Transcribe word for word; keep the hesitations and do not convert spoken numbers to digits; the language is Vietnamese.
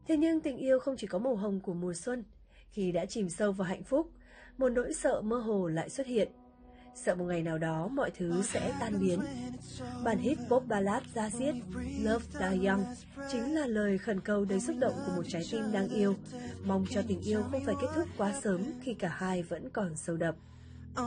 Thế nhưng tình yêu không chỉ có màu hồng của mùa xuân. Khi đã chìm sâu vào hạnh phúc, một nỗi sợ mơ hồ lại xuất hiện. Sợ một ngày nào đó mọi thứ sẽ tan biến. Bản hit pop ballad da diết Love Die Young chính là lời khẩn cầu đầy xúc động của một trái tim đang yêu, mong cho tình yêu không phải kết thúc quá sớm khi cả hai vẫn còn sâu đậm.